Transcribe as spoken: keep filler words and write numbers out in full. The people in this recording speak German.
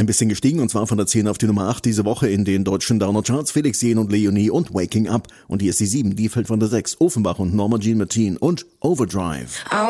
bisschen gestiegen und zwar von der zehn auf die Nummer acht diese Woche in den deutschen Downer-Charts. Felix Jähn und Leonie und Waking Up. Und hier ist die sieben, die fällt von der sechs. Offenbach und Norma Jean Martin und Overdrive.